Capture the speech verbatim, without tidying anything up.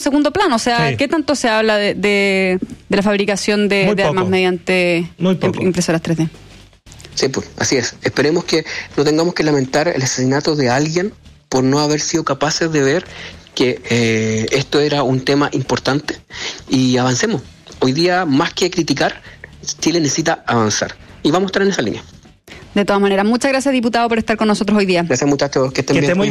segundo plano. O sea, sí. ¿Qué tanto se habla de, de, de la fabricación de, de armas mediante impresoras tres D? Sí, pues, así es. Esperemos que no tengamos que lamentar el asesinato de alguien por no haber sido capaces de ver que eh, esto era un tema importante, y avancemos. Hoy día, más que criticar, Chile necesita avanzar. Y vamos a estar en esa línea. De todas maneras, muchas gracias, diputado, por estar con nosotros hoy día. Gracias, muchachos. Que estén bien.